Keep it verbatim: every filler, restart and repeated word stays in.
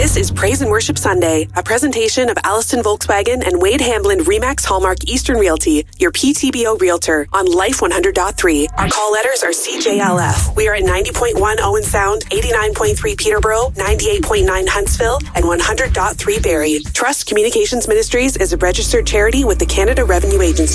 This is Praise and Worship Sunday, a presentation of Alliston Volkswagen and Wade Hamblin Remax Hallmark Eastern Realty, your P T B O Realtor on Life one hundred point three. Our call letters are C J L F. We are at ninety point one Owen Sound, eighty-nine point three Peterborough, ninety-eight point nine Huntsville, and one hundred point three Barrie. Trust Communications Ministries is a registered charity with the Canada Revenue Agency.